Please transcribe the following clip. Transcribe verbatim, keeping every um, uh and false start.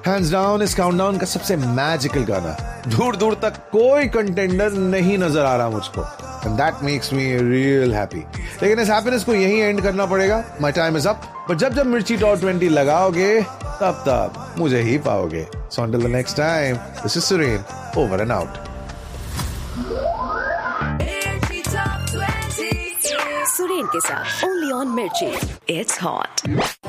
Hands down इस countdown का सबसे मैजिकल गाना। दूर दूर तक कोई कंटेंडर नहीं नजर आ रहा मुझको, and that makes me real happy. लेकिन इस हैप्पीनेस को यहीं एंड करना पड़ेगा। My time is up. पर जब जब मिर्ची टॉप ट्वेंटी लगाओगे तब तब मुझे ही पाओगे। So until the next time, this is Suren, over and out. Suren के साथ ओनली ऑन मिर्ची, इट्स हॉट।